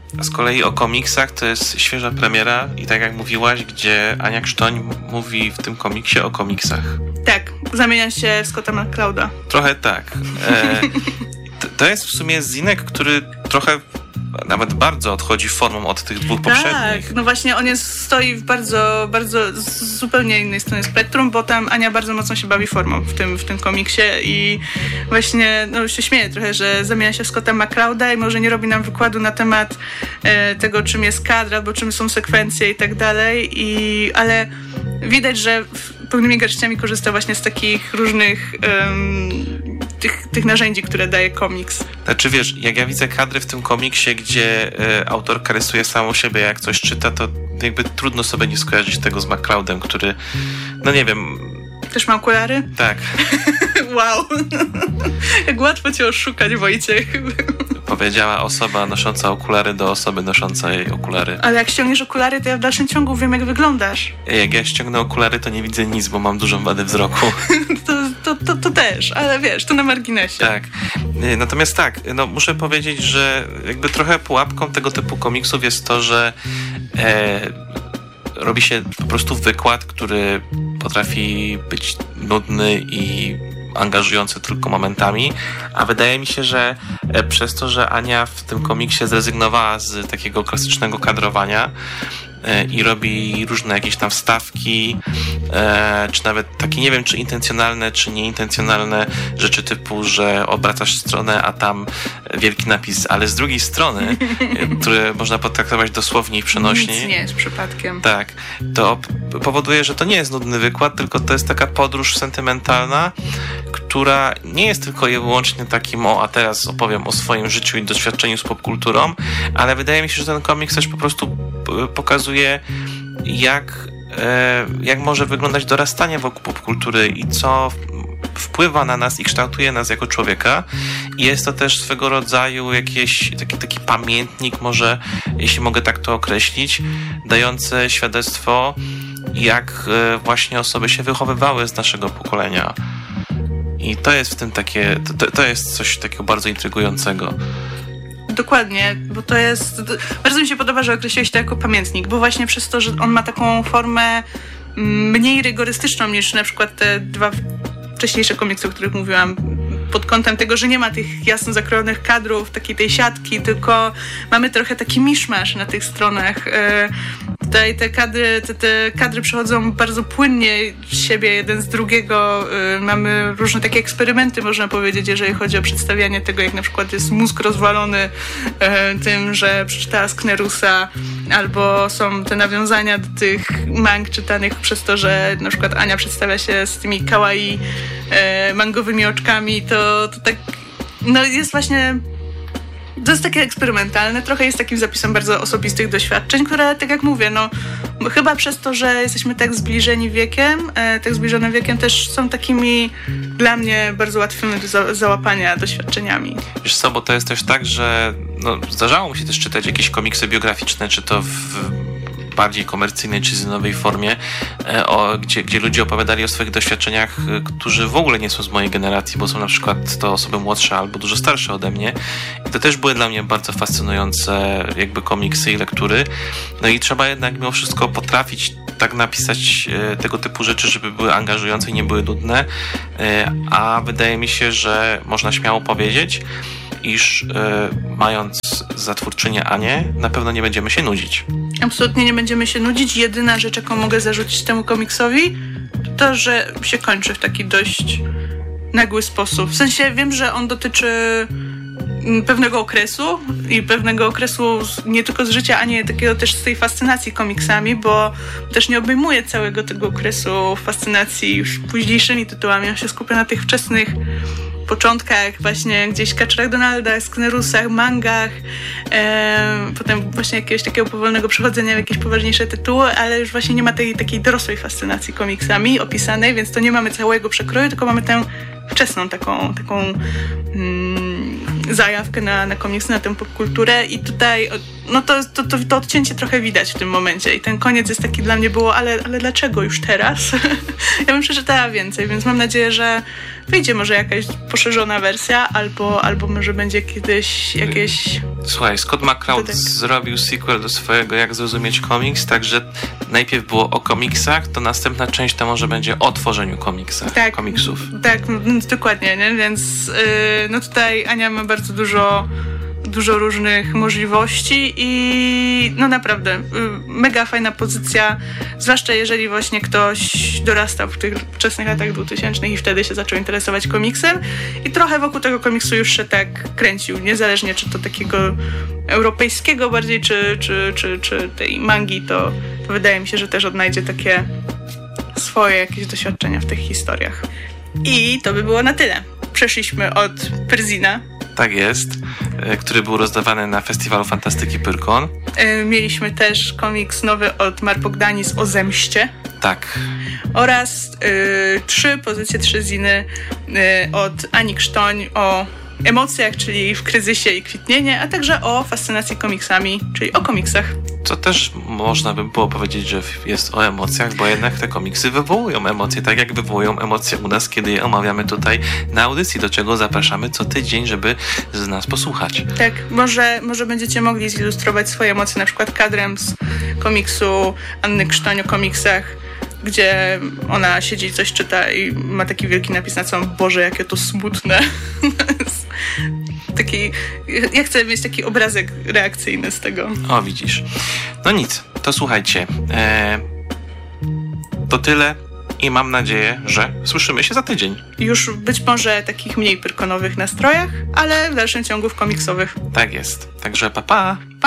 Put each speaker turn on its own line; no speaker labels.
A z kolei o komiksach to jest świeża premiera i tak jak mówiłaś, gdzie Ania Krztoń mówi w tym komiksie o komiksach.
Tak, zamienia się w Scotta McClouda.
Trochę tak. To jest w sumie zinek, który trochę nawet bardzo odchodzi formą od tych dwóch poprzednich.
Tak, no właśnie on stoi w bardzo, bardzo zupełnie innej stronie spektrum, bo tam Ania bardzo mocno się bawi formą w tym komiksie i właśnie no, się śmieję trochę, że zamienia się w Scotta McClouda i może nie robi nam wykładu na temat tego, czym jest kadr, albo czym są sekwencje i tak dalej, ale widać, że pełnymi garściami korzysta właśnie z takich różnych tych narzędzi, które daje komiks.
Znaczy wiesz, jak ja widzę kadry w tym komiksie, gdzie autorka rysuje samą siebie, jak coś czyta, to jakby trudno sobie nie skojarzyć tego z McCloudem, który, no nie wiem...
Też ma okulary?
Tak.
Wow. Jak łatwo cię oszukać, Wojciech.
Powiedziała osoba nosząca okulary do osoby noszącej okulary.
Ale jak ściągniesz okulary, to ja w dalszym ciągu wiem, jak wyglądasz.
Jak ja ściągnę okulary, to nie widzę nic, bo mam dużą wadę wzroku.
To też, ale wiesz, to na marginesie.
Tak. Natomiast tak, no muszę powiedzieć, że jakby trochę pułapką tego typu komiksów jest to, że robi się po prostu wykład, który potrafi być nudny i angażujący tylko momentami, a wydaje mi się, że przez to, że Ania w tym komiksie zrezygnowała z takiego klasycznego kadrowania i robi różne jakieś tam wstawki, czy nawet takie, nie wiem, czy intencjonalne, czy nieintencjonalne rzeczy typu, że obracasz stronę, a tam wielki napis, ale z drugiej strony, które można potraktować dosłownie i przenośnie.
Nic nie jest przypadkiem.
Tak. To powoduje, że to nie jest nudny wykład, tylko to jest taka podróż sentymentalna, która nie jest tylko i wyłącznie takim, a teraz opowiem o swoim życiu i doświadczeniu z popkulturą, ale wydaje mi się, że ten komiks też po prostu pokazuje, jak może wyglądać dorastanie wokół popkultury i co wpływa na nas i kształtuje nas jako człowieka. I jest to też swego rodzaju jakiś taki pamiętnik, może, jeśli mogę tak to określić, dający świadectwo, jak właśnie osoby się wychowywały z naszego pokolenia. I to jest w tym to jest coś takiego bardzo intrygującego.
Dokładnie, bo to jest... Bardzo mi się podoba, że określiłeś to jako pamiętnik, bo właśnie przez to, że on ma taką formę mniej rygorystyczną niż na przykład te dwa wcześniejsze komiksy, o których mówiłam, pod kątem tego, że nie ma tych jasno zakrojonych kadrów, takiej tej siatki, tylko mamy trochę taki miszmasz na tych stronach. Tutaj te kadry przechodzą bardzo płynnie z siebie, jeden z drugiego. Mamy różne takie eksperymenty, można powiedzieć, jeżeli chodzi o przedstawianie tego, jak na przykład jest mózg rozwalony tym, że przeczytała Sknerusa, albo są te nawiązania do tych mang czytanych przez to, że na przykład Ania przedstawia się z tymi kawaii mangowymi oczkami, to tak no jest właśnie... To jest takie eksperymentalne, trochę jest takim zapisem bardzo osobistych doświadczeń, które, tak jak mówię, no chyba przez to, że jesteśmy tak zbliżeni wiekiem, tak zbliżonym wiekiem, też są takimi dla mnie bardzo łatwymi do załapania doświadczeniami. Wiesz
co, bo to jest też tak, że no, zdarzało mi się też czytać jakieś komiksy biograficzne, czy to w bardziej komercyjnej czy nowej formie, gdzie ludzie opowiadali o swoich doświadczeniach, którzy w ogóle nie są z mojej generacji, bo są na przykład to osoby młodsze albo dużo starsze ode mnie. I to też były dla mnie bardzo fascynujące jakby komiksy i lektury. No i trzeba jednak mimo wszystko potrafić tak napisać tego typu rzeczy, żeby były angażujące i nie były nudne. A wydaje mi się, że można śmiało powiedzieć, iż mając za twórczynię Anię, na pewno nie będziemy się nudzić.
Absolutnie nie będziemy się nudzić. Jedyna rzecz, jaką mogę zarzucić temu komiksowi, to, że się kończy w taki dość nagły sposób. W sensie wiem, że on dotyczy pewnego okresu i pewnego okresu nie tylko z życia Ani, takiego też z tej fascynacji komiksami, bo też nie obejmuje całego tego okresu fascynacji już późniejszymi tytułami. On się skupia na tych wczesnych początkach, właśnie gdzieś Kaczorach Donalda, Sknerusach, mangach, potem właśnie jakiegoś takiego powolnego przechodzenia w jakieś poważniejsze tytuły, ale już właśnie nie ma tej takiej dorosłej fascynacji komiksami opisanej, więc to nie mamy całego przekroju, tylko mamy tę wczesną taką zajawkę na komiksy, na tę popkulturę i tutaj no to odcięcie trochę widać w tym momencie i ten koniec jest taki dla mnie było, ale dlaczego już teraz? Ja bym przeczytała więcej, więc mam nadzieję, że wyjdzie może jakaś poszerzona wersja, albo może będzie kiedyś jakieś...
Słuchaj, Scott McCloud zrobił sequel do swojego Jak zrozumieć komiks, także najpierw było o komiksach, to następna część to może będzie o tworzeniu komiksów.
Tak, dokładnie, nie? Więc no tutaj Ania ma bardzo dużo różnych możliwości i no naprawdę mega fajna pozycja, zwłaszcza jeżeli właśnie ktoś dorastał w tych wczesnych latach 2000 i wtedy się zaczął interesować komiksem i trochę wokół tego komiksu już się tak kręcił, niezależnie czy to takiego europejskiego bardziej, czy tej mangi, to wydaje mi się, że też odnajdzie takie swoje jakieś doświadczenia w tych historiach. I to by było na tyle. Przeszliśmy od Perzina.
Tak jest, który był rozdawany na Festiwalu Fantastyki Pyrkon.
Mieliśmy też komiks nowy od Marpogdanis o zemście.
Tak.
Oraz 3 ziny od Ani Krztoń o emocjach, czyli w kryzysie i kwitnienie, a także o fascynacji komiksami, czyli o komiksach.
Co też można by było powiedzieć, że jest o emocjach, bo jednak te komiksy wywołują emocje, tak jak wywołują emocje u nas, kiedy je omawiamy tutaj na audycji, do czego zapraszamy co tydzień, żeby z nas posłuchać.
Tak, może będziecie mogli zilustrować swoje emocje, na przykład kadrem z komiksu Anny Krztoń o komiksach, gdzie ona siedzi i coś czyta i ma taki wielki napis na całym, Boże, jakie to smutne. Taki, ja chcę mieć taki obrazek reakcyjny z tego.
O, widzisz. No nic, to słuchajcie. To tyle i mam nadzieję, że słyszymy się za tydzień.
Już być może takich mniej pyrkonowych nastrojach, ale w dalszym ciągu w komiksowych.
Tak jest. Także pa.